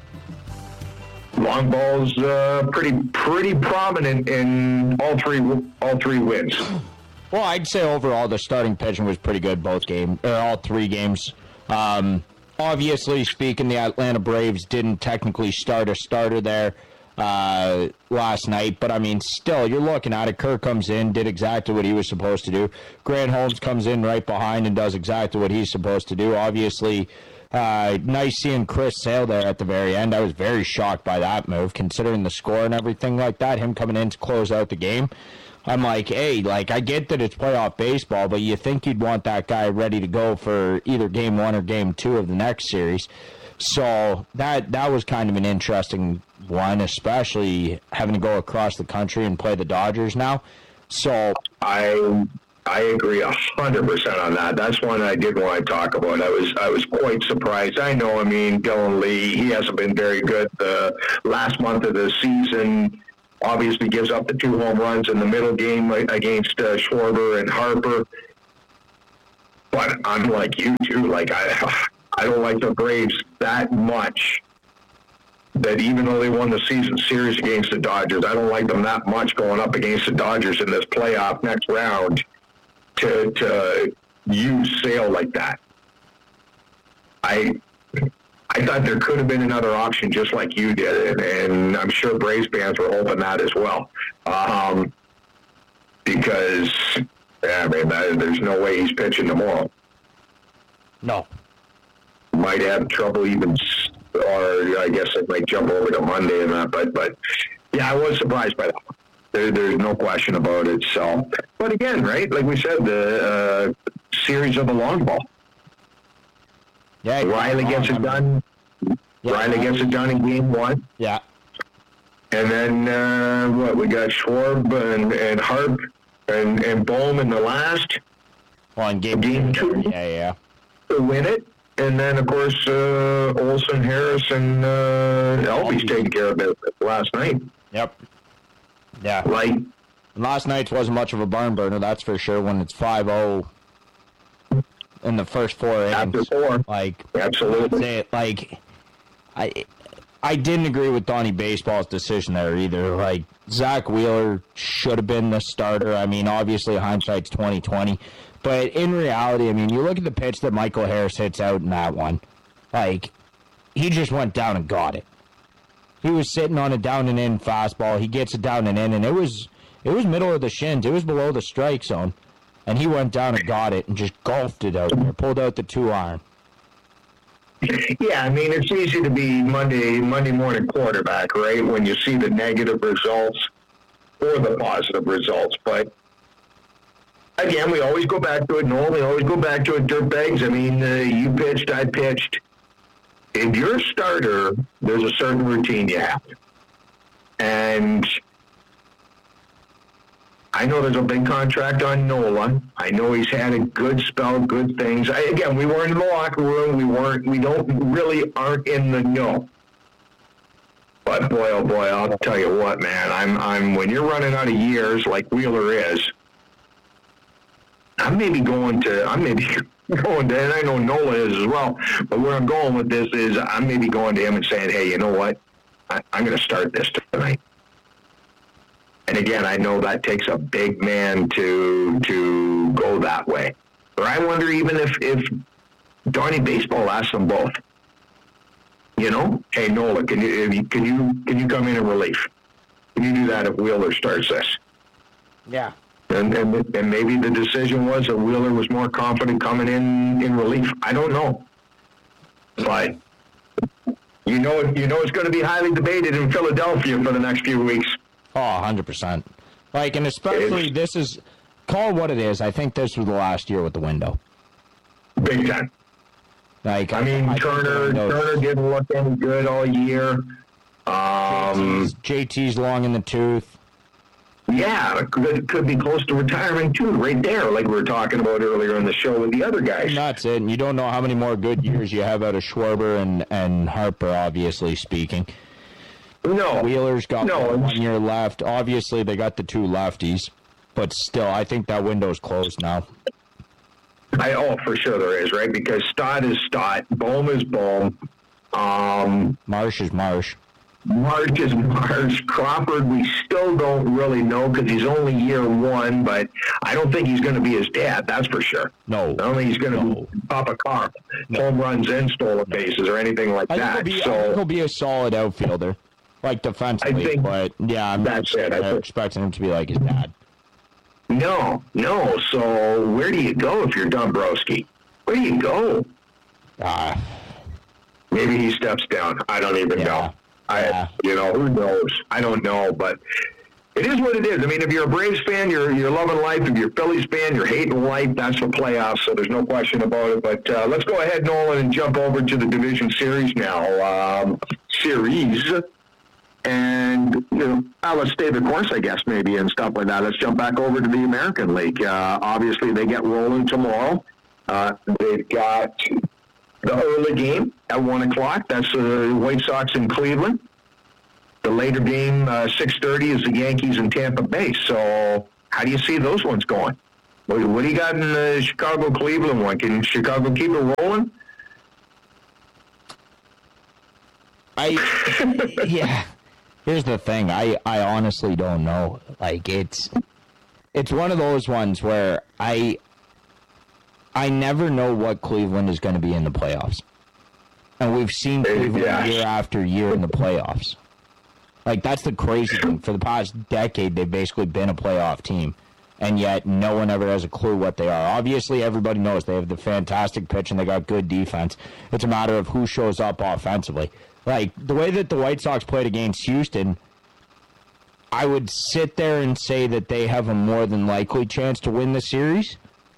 long ball's uh, pretty pretty prominent in all three all three wins. Well, I'd say overall the starting pitching was pretty good both games, or all three games. Um, obviously, speaking, the Atlanta Braves didn't technically start a starter there uh, last night, but I mean, still, you're looking at it. Kirk comes in, did exactly what he was supposed to do. Grant Holmes comes in right behind and does exactly what he's supposed to do. Obviously, uh, nice seeing Chris Sale there at the very end. I was very shocked by that move, considering the score and everything like that. Him coming in to close out the game. I'm like, hey, like, I get that it's playoff baseball, but you think you'd want that guy ready to go for either game one or game two of the next series. So that that was kind of an interesting one, especially having to go across the country and play the Dodgers now. So I I agree a hundred percent on that. That's one I did want to talk about. I was I was quite surprised. I know, I mean, Dylan Lee, he hasn't been very good the last month of the season. Obviously gives up the two home runs in the middle game against uh, Schwarber and Harper. But I'm like you too. Like I, I don't like the Braves that much. That even though they won the season series against the Dodgers, I don't like them that much going up against the Dodgers in this playoff next round to to use Sale like that. I. I thought there could have been another option just like you did, and, and I'm sure Braves fans were hoping that as well. Um, because, yeah, I mean, that, there's no way he's pitching tomorrow. No. Might have trouble even, or I guess it might jump over to Monday and that, but, but yeah, I was surprised by that. There, there's no question about it. So, but again, right, like we said, the uh, series of the long ball. Yeah, Riley gets it done. Yeah. Riley gets it done in game one. Yeah. And then, uh, what, we got Schwarb and, and Harp and, and Bohm in the last. Well, in game, game two. two. Yeah, yeah. To win it. And then, of course, uh, Olsen, Harris, and uh, Elby's taking care of it last night. Yep. Yeah. Like, last night's wasn't much of a barn burner, that's for sure, when it's five oh in the first four innings. After four. Like, absolutely. Say it, like, I I didn't agree with Donnie Baseball's decision there either. Like, Zach Wheeler should have been the starter. I mean, obviously hindsight's twenty twenty, but in reality, I mean, you look at the pitch that Michael Harris hits out in that one. Like, he just went down and got it. He was sitting on a down and in fastball. He gets it down and in, and it was it was middle of the shins. It was below the strike zone. And he went down and got it and just golfed it out there, pulled out the two iron. Yeah, I mean, it's easy to be Monday Monday morning quarterback, right, when you see the negative results or the positive results. But, again, we always go back to it, Noel. We always go back to it, Dirtbags. I mean, uh, you pitched, I pitched. If you're a starter, there's a certain routine you have. And I know there's a big contract on Nolan. I know he's had a good spell, good things. I, again, we weren't in the locker room. We weren't. We don't really aren't in the know. But boy, oh boy, I'll tell you what, man. I'm, I'm. When you're running out of years like Wheeler is, I'm maybe going to. I'm maybe going to, and I know Nolan is as well. But where I'm going with this is, I'm maybe going to him and saying, hey, you know what? I, I'm going to start this tonight. And again, I know that takes a big man to to go that way. Or I wonder even if, if Donnie Baseball asks them both. You know, hey Nola, can you can you can you come in in relief? Can you do that if Wheeler starts this? Yeah. And, and and maybe the decision was that Wheeler was more confident coming in in relief. I don't know, but you know, you know, it's going to be highly debated in Philadelphia for the next few weeks. Oh, one hundred percent. Like, and especially it's, this is call what it is. I think this was the last year with the window. Big time. Like, I mean, I Turner Turner didn't look any good all year. Um, J T's, J T's long in the tooth. Yeah, it could, could be close to retiring, too, right there, like we were talking about earlier in the show with the other guys. And that's it. And you don't know how many more good years you have out of Schwarber and, and Harper, obviously speaking. No. Wheeler's got no, one year left. Obviously, they got the two lefties. But still, I think that window's closed now. I, oh, for sure there is, right? Because Stott is Stott. Bohm is Bohm. Um, Marsh is Marsh. March is March. Crawford, we still don't really know because he's only year one, but I don't think he's going to be his dad, that's for sure. No. I don't think he's going to no. pop a car, no. home runs and stolen bases or anything like I that. Think be, so, I think he'll be a solid outfielder, like defensively, I think but yeah, I'm not expecting him to be like his dad. No, no. So where do you go if you're Dombrowski? Where do you go? Uh, Maybe he steps down. I don't even yeah. know. I, Yeah. you know, who knows? I don't know, but it is what it is. I mean, if you're a Braves fan, you're you're loving life. If you're a Phillies fan, you're hating life. That's the playoffs, so there's no question about it. But uh, let's go ahead, Nolan, and jump over to the division series now. Um, series. And, you know, uh, let's stay the course, I guess, maybe, and stuff like that. Let's jump back over to the American League. Uh, obviously, they get rolling tomorrow. Uh, they've got the early game at one o'clock. That's the uh, White Sox in Cleveland. The later game, uh, six thirty, is the Yankees in Tampa Bay. So how do you see those ones going? What, what do you got in the Chicago-Cleveland one? Can Chicago keep it rolling? I, yeah. Here's the thing. I, I honestly don't know. Like, it's it's one of those ones where I I never know what Cleveland is going to be in the playoffs. And we've seen Cleveland yeah. year after year in the playoffs. Like, that's the crazy thing. For the past decade, they've basically been a playoff team. And yet, no one ever has a clue what they are. Obviously, everybody knows they have the fantastic pitch and they got good defense. It's a matter of who shows up offensively. Like, the way that the White Sox played against Houston, I would sit there and say that they have a more than likely chance to win the series.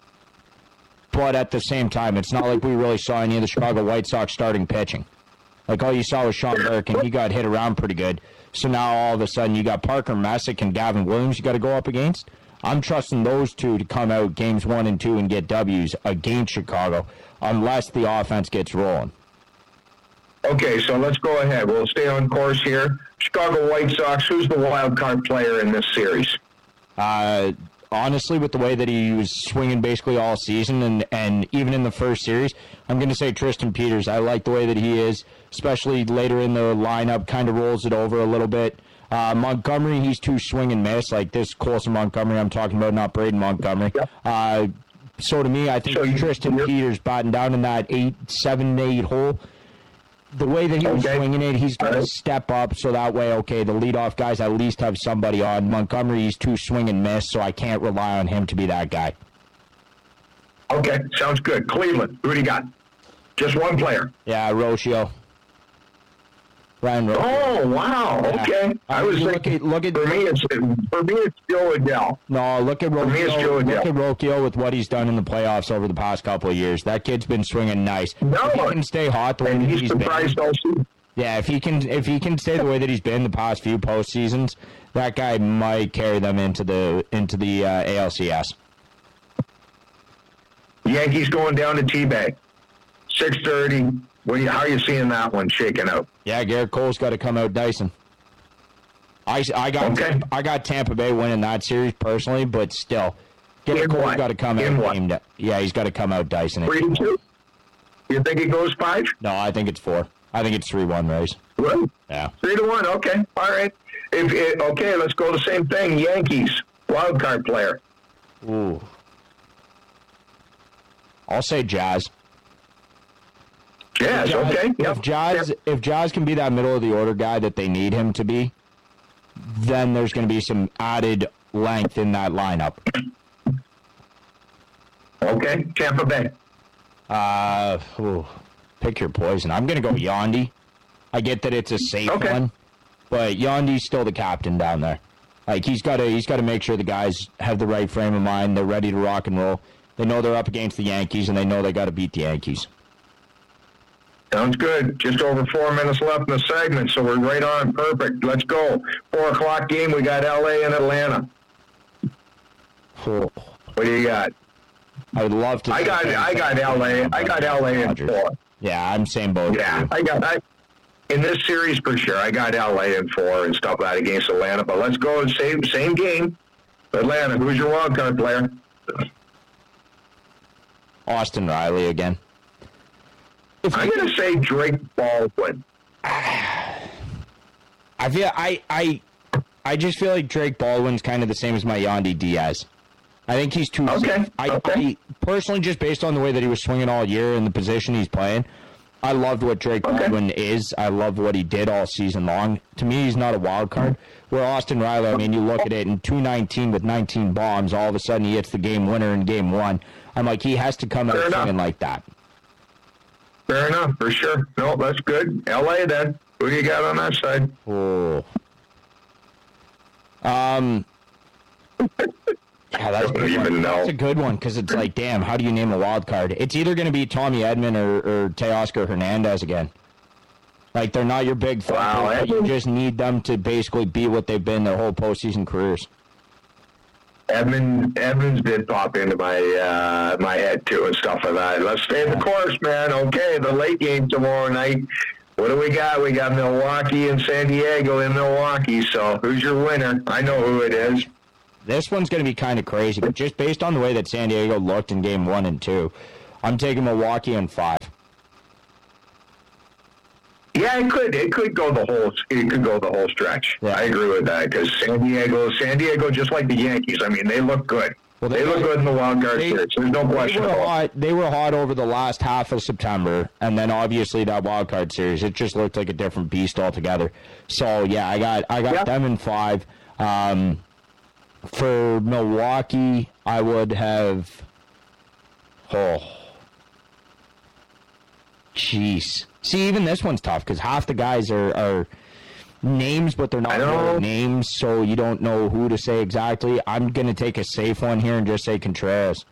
But at the same time, it's not like we really saw any of the Chicago White Sox starting pitching. Like, all you saw was Sean Burke, and he got hit around pretty good. So now, all of a sudden, you got Parker Messick and Gavin Williams you got to go up against. I'm trusting those two to come out games one and two and get W's against Chicago, unless the offense gets rolling. Okay, so let's go ahead. We'll stay on course here. Chicago White Sox, who's the wild card player in this series? Uh, honestly, with the way that he was swinging basically all season and, and even in the first series, I'm going to say Tristan Peters. I like the way that he is, especially later in the lineup, kind of rolls it over a little bit. Uh, Montgomery, he's too swing and miss. Like this Colson Montgomery I'm talking about, not Braden Montgomery. Yep. Uh, so to me, I think so Tristan you, Peters batting down in that eight, seven, eight hole. The way that he was okay. swinging it, he's going to step up so that way, okay, the leadoff guys at least have somebody on. Montgomery, he's too swing and miss, so I can't rely on him to be that guy. Okay, sounds good. Cleveland, who do you got? Just one player? Yeah, Rocio. Ryan Rocio. Oh, wow, yeah. okay. I was look thinking, at, look at, for, me it's, for me, it's Joe Adell. No, look at Rocio. For me, it's Joe look Adell. at Rocio with what he's done in the playoffs over the past couple of years. That kid's been swinging nice. No, if he can stay hot the way and that he's, he's surprised been. Also. Yeah, if he can, if he can stay the way that he's been the past few postseasons, that guy might carry them into the into the uh, A L C S. Yankees going down to T-Bag, six thirty. What are you, how are you seeing that one shaking out? Yeah, Garrett Cole's got to come out Dyson. I, I got okay. I got Tampa Bay winning that series personally, but still, Garrett Cole's got to come In out. Game, yeah, he's got to come out Dyson. Three to two. You think it goes five? No, I think it's four. I think it's three one Rays. Really? Yeah. Three to one. Okay. All right. If it, okay, let's go the same thing. Yankees wild card player. Ooh. I'll say Jazz. Jazz, if Jazz okay. If yep. Jazz, yep. if Jazz can be that middle of the order guy that they need him to be, then there's going to be some added length in that lineup. Okay, Tampa Bay. Uh, ooh, pick your poison. I'm going to go Yandy. I get that it's a safe okay. one, but Yandy's still the captain down there. Like, he's got to he's got to make sure the guys have the right frame of mind. They're ready to rock and roll. They know they're up against the Yankees, and they know they got to beat the Yankees. Sounds good. Just over four minutes left in the segment, so we're right on. Perfect. Let's go. Four o'clock game. We got L A and Atlanta. Oh. What do you got? I would love to. I got. I got L A. I got L A in four. Yeah, I'm saying both. Yeah, I got. I, in this series for sure, I got L A in four and stuff like that against Atlanta. But let's go and same same game. Atlanta. Who's your wild card player? Austin Riley again. If I'm going to say Drake Baldwin. I feel I I I just feel like Drake Baldwin's kind of the same as my Yandy Diaz. I think he's too. Okay. I, okay. I personally, just based on the way that he was swinging all year and the position he's playing, I loved what Drake okay. Baldwin is. I love what he did all season long. To me, he's not a wild card. Where Austin Riley, I mean, you look at it in two nineteen with nineteen bombs, all of a sudden he hits the game winner in game one. I'm like, he has to come out swinging like that. Fair enough, for sure. No, that's good. L A then. Who do you got on that side? Oh. Um. Yeah, that's, Don't even know. that's a good one because it's like, damn, how do you name a wild card? It's either going to be Tommy Edman or, or Teoscar Hernandez again. Like, they're not your big thumpers, wow, but you just need them to basically be what they've been their whole postseason careers. Edmund, Edmonds did pop into my uh, my head, too, and stuff like that. Let's stay the course, man. Okay, the late game tomorrow night. What do we got? We got Milwaukee and San Diego in Milwaukee, so who's your winner? I know who it is. This one's going to be kind of crazy, but just based on the way that San Diego looked in game one and two, I'm taking Milwaukee in five. Yeah, it could. It could go the whole. It could go the whole stretch. Yeah. I agree with that because San Diego, San Diego, just like the Yankees. I mean, they look good. Well, they, they look good in the wild card series. There's no question they were about hot, They were hot over the last half of September, and then obviously that wild card series. It just looked like a different beast altogether. So yeah, I got I got yeah. them in five. Um, for Milwaukee, I would have. Oh, jeez. See, even this one's tough because half the guys are, are names, but they're not really names, so you don't know who to say exactly. I'm going to take a safe one here and just say Contreras.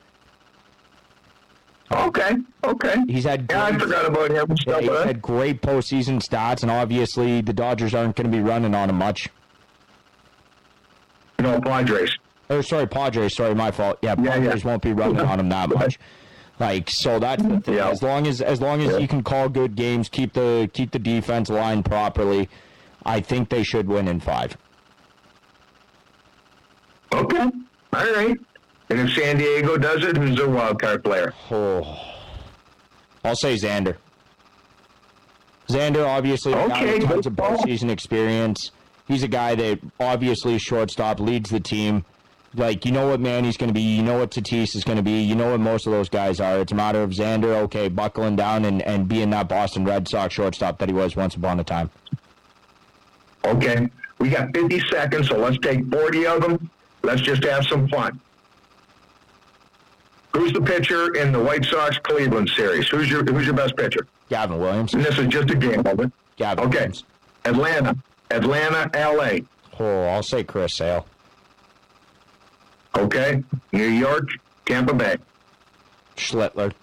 Okay, okay. He's had yeah, great, I forgot about him. Yeah, he's had great postseason stats, and obviously the Dodgers aren't going to be running on him much. No, Padres. Or sorry, Padres. Sorry, my fault. Yeah, yeah Padres yeah. won't be running on him that much. Like, so that's the thing. Yeah. As long as as long as yeah. you can call good games, keep the keep the defense lined properly, I think they should win in five. Okay. All right. And if San Diego does it, who's their wild card player? Oh, I'll say Xander. Xander, obviously, okay. got tons of postseason experience. He's a guy that obviously shortstop leads the team. Like, you know what Manny's going to be. You know what Tatis is going to be. You know what most of those guys are. It's a matter of Xander, okay, buckling down and, and being that Boston Red Sox shortstop that he was once upon a time. Okay. We got fifty seconds, so let's take forty of them. Let's just have some fun. Who's the pitcher in the White Sox-Cleveland series? Who's your Who's your best pitcher? Gavin Williams. And this is just a game, of it? Gavin okay. Williams. Atlanta. Atlanta, L A. Oh, I'll say Chris Sale. Okay. New York, Tampa Bay. Schlittler.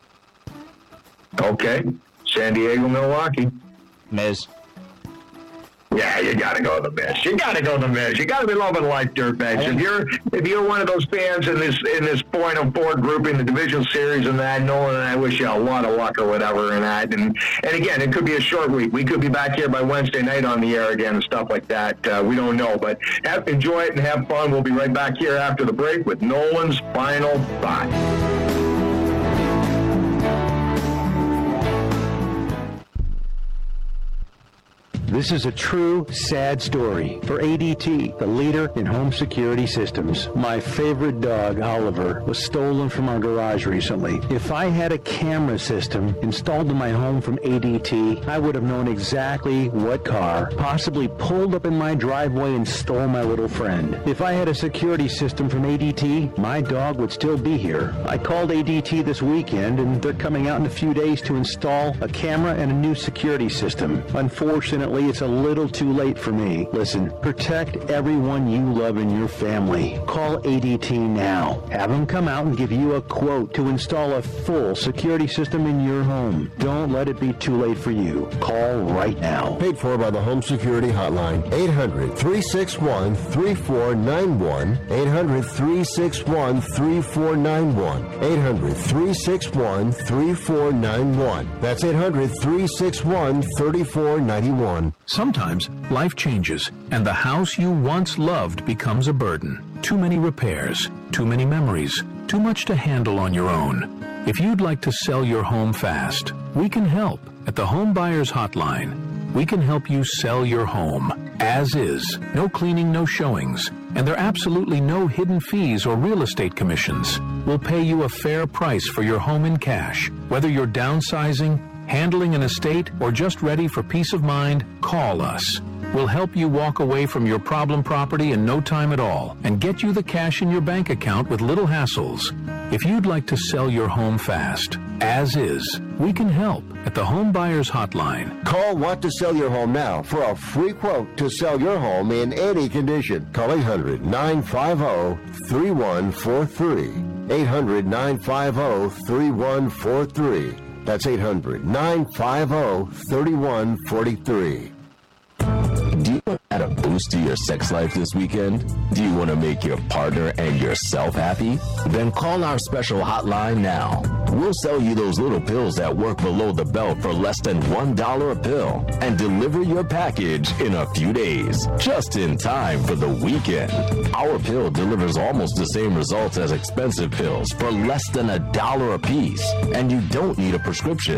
Okay. San Diego, Milwaukee. Miz. Yeah, you gotta go the Miz. You gotta go the Miz. You gotta be loving life, dirtbags. If you're if you're one of those fans in this in this point of four group in the division series and that, Nolan, and I wish you a lot of luck or whatever in that. And and again, it could be a short week. We could be back here by Wednesday night on the air again and stuff like that. Uh, we don't know, but have, enjoy it and have fun. We'll be right back here after the break with Nolan's final thought. This is a true sad story for A D T, the leader in home security systems. My favorite dog, Oliver, was stolen from our garage recently. If I had a camera system installed in my home from A D T, I would have known exactly what car possibly pulled up in my driveway and stole my little friend. If I had a security system from A D T, my dog would still be here. I called A D T this weekend, and they're coming out in a few days to install a camera and a new security system. Unfortunately, it's a little too late for me. Listen, protect everyone you love in your family. Call A D T now. Have them come out and give you a quote to install a full security system in your home. Don't let it be too late for you. Call right now. Paid for by the Home Security Hotline. eight hundred, three six one, three four nine one. eight hundred, three six one, three four nine one. eight hundred, three six one, three four nine one. That's eight hundred, three six one, three four nine one. Sometimes life changes, and the house you once loved becomes a burden. Too many repairs, too many memories, too much to handle on your own. If you'd like to sell your home fast, we can help at the Home Buyers Hotline. We can help you sell your home as is. No cleaning, no showings. And there are absolutely no hidden fees or real estate commissions. We'll pay you a fair price for your home in cash. Whether you're downsizing, handling an estate, or just ready for peace of mind, call us. We'll help you walk away from your problem property in no time at all and get you the cash in your bank account with little hassles. If you'd like to sell your home fast, as is, we can help at the Home Buyers Hotline. Call Want to Sell Your Home now for a free quote to sell your home in any condition. Call eight hundred, nine five zero, three one four three. eight hundred, nine five zero, three one four three. That's eight hundred, nine five zero, three one four three. Do you want to add a boost to your sex life this weekend? Do you want to make your partner and yourself happy? Then call our special hotline now. We'll sell you those little pills that work below the belt for less than one dollar a pill and deliver your package in a few days, just in time for the weekend. Our pill delivers almost the same results as expensive pills for less than a dollar a piece, and you don't need a prescription.